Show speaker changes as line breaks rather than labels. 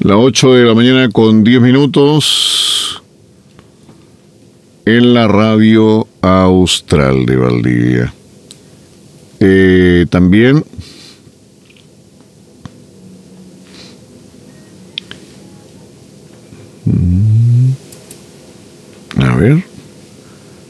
Las 8 de la mañana con 10 minutos en la radio Austral de Valdivia. También a ver.